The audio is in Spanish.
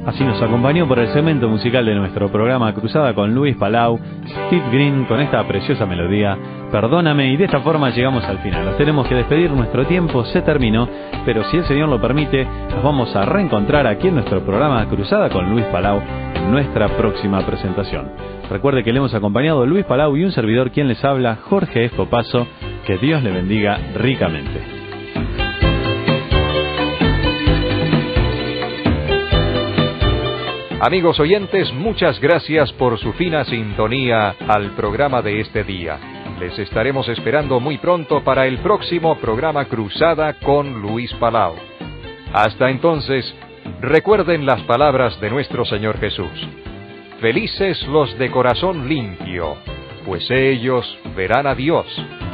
Así nos acompañó por el segmento musical de nuestro programa Cruzada con Luis Palau, Steve Green con esta preciosa melodía, Perdóname, y de esta forma llegamos al final. Nos tenemos que despedir, nuestro tiempo se terminó, pero si el Señor lo permite, nos vamos a reencontrar aquí en nuestro programa Cruzada con Luis Palau, en nuestra próxima presentación. Recuerde que le hemos acompañado Luis Palau y un servidor quien les habla, Jorge Escopazo. Que Dios le bendiga ricamente. Amigos oyentes, muchas gracias por su fina sintonía al programa de este día. Les estaremos esperando muy pronto para el próximo programa Cruzada con Luis Palau. Hasta entonces, recuerden las palabras de nuestro Señor Jesús. Felices los de corazón limpio, pues ellos verán a Dios.